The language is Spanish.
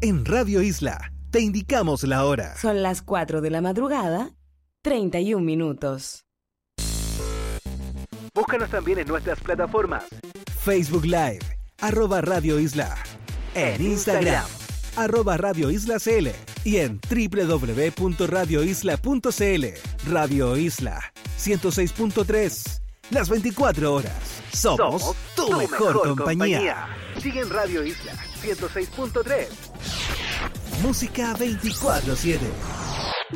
En Radio Isla, te indicamos la hora. Son las 4 de la madrugada, 31 minutos. Búscanos también en nuestras plataformas. Facebook Live, @Radio Isla. En Instagram, @Radio Isla CL. Y en www.radioisla.cl. Radio Isla, 106.3. Las 24 horas. Somos tu mejor compañía. Sigue en Radio Isla, 106.3. Música 24/7.